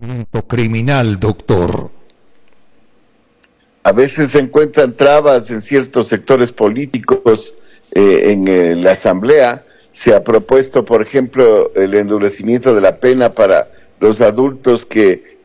criminal, doctor. A veces se encuentran trabas en ciertos sectores políticos en la Asamblea. Se ha propuesto, por ejemplo, el endurecimiento de la pena para los adultos que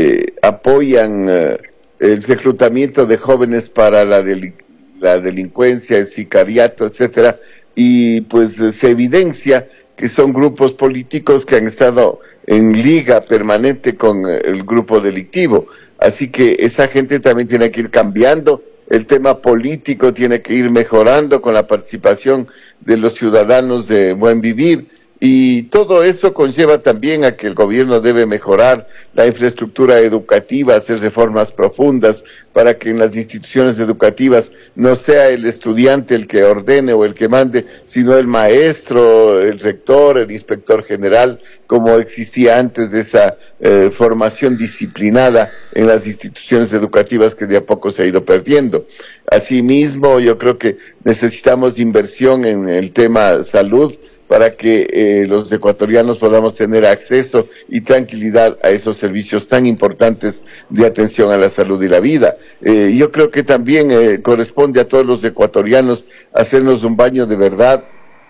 apoyan el reclutamiento de jóvenes para la delincuencia, el sicariato, etcétera, y pues se evidencia que son grupos políticos que han estado en liga permanente con el grupo delictivo. Así que esa gente también tiene que ir cambiando, el tema político tiene que ir mejorando con la participación de los ciudadanos de buen vivir, y todo eso conlleva también a que el gobierno debe mejorar la infraestructura educativa, hacer reformas profundas para que en las instituciones educativas no sea el estudiante el que ordene o el que mande, sino el maestro, el rector, el inspector general, como existía antes de esa formación disciplinada en las instituciones educativas que de a poco se ha ido perdiendo. Asimismo, yo creo que necesitamos inversión en el tema salud, para que los ecuatorianos podamos tener acceso y tranquilidad a esos servicios tan importantes de atención a la salud y la vida. Yo creo que también corresponde a todos los ecuatorianos hacernos un baño de verdad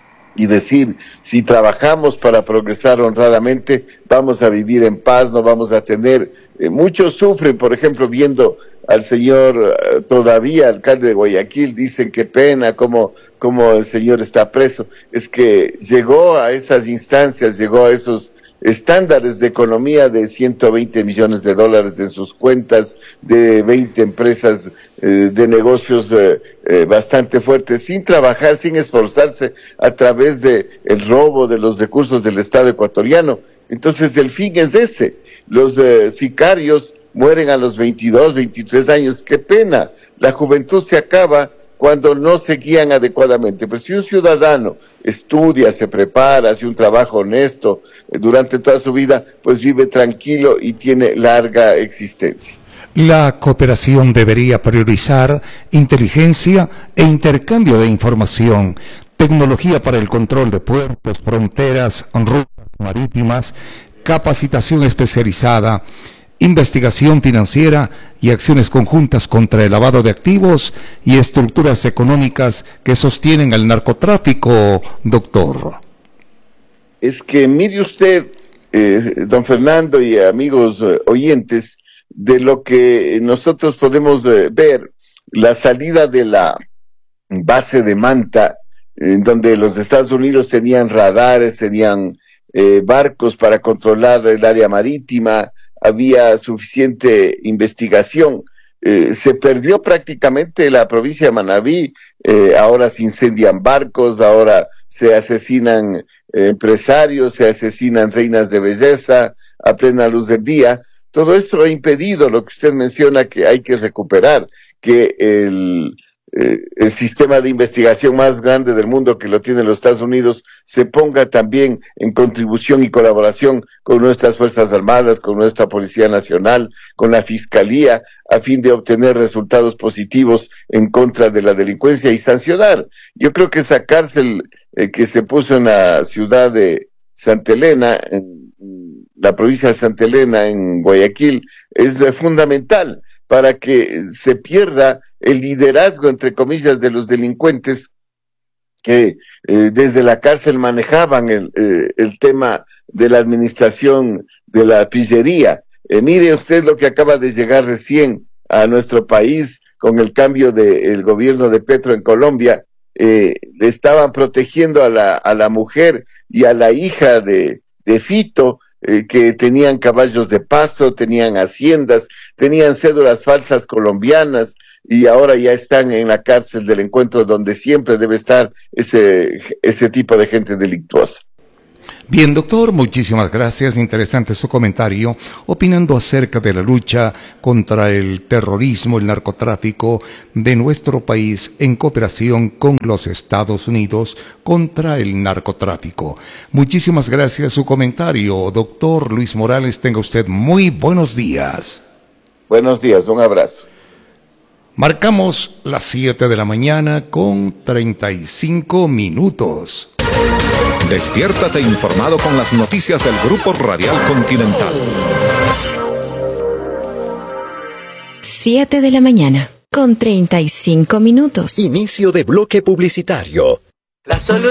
y decir, si trabajamos para progresar honradamente, vamos a vivir en paz, no vamos a tener... muchos sufren, por ejemplo, viendo al señor todavía alcalde de Guayaquil, dicen qué pena, cómo el señor está preso. Es que llegó a esas instancias, llegó a esos estándares de economía de 120 millones de dólares en sus cuentas, de 20 empresas de negocios bastante fuertes, sin trabajar, sin esforzarse, a través de el robo de los recursos del Estado ecuatoriano. Entonces el fin es ese. Los sicarios mueren a los 22, 23 años. ¡Qué pena! La juventud se acaba cuando no se guían adecuadamente. Pero si un ciudadano estudia, se prepara, hace un trabajo honesto durante toda su vida, pues vive tranquilo y tiene larga existencia. La cooperación debería priorizar inteligencia e intercambio de información, tecnología para el control de puertos, fronteras, rutas marítimas, capacitación especializada, investigación financiera y acciones conjuntas contra el lavado de activos y estructuras económicas que sostienen el narcotráfico, doctor. Es que mire usted, don Fernando y amigos oyentes, de lo que nosotros podemos ver, la salida de la base de Manta, en donde los Estados Unidos tenían radares, tenían barcos para controlar el área marítima, había suficiente investigación. Se perdió prácticamente la provincia de Manabí, ahora se incendian barcos, ahora se asesinan empresarios, se asesinan reinas de belleza a plena luz del día. Todo esto ha impedido lo que usted menciona que hay que recuperar, que el sistema de investigación más grande del mundo, que lo tienen los Estados Unidos, se ponga también en contribución y colaboración con nuestras Fuerzas Armadas, con nuestra Policía Nacional, con la Fiscalía, a fin de obtener resultados positivos en contra de la delincuencia y sancionar. Yo creo que esa cárcel que se puso en la ciudad de Santa Elena, en la provincia de Santa Elena, en Guayaquil, es fundamental para que se pierda el liderazgo, entre comillas, de los delincuentes que desde la cárcel manejaban el tema de la administración de la pillería. Mire usted lo que acaba de llegar recién a nuestro país con el cambio del gobierno de Petro en Colombia. Le estaban protegiendo a la mujer y a la hija de Fito, que tenían caballos de paso, tenían haciendas, tenían cédulas falsas colombianas, y ahora ya están en la cárcel del Encuentro, donde siempre debe estar ese tipo de gente delictuosa. Bien, doctor, muchísimas gracias. Interesante su comentario, opinando acerca de la lucha contra el terrorismo, el narcotráfico de nuestro país en cooperación con los Estados Unidos contra el narcotráfico. Muchísimas gracias su comentario, doctor Luis Morales. Tenga usted muy buenos días. Buenos días, un abrazo. Marcamos las 7 de la mañana con 35 minutos. Despiértate informado con las noticias del Grupo Radial Continental. 7 de la mañana, con 35 minutos. Inicio de bloque publicitario. La salud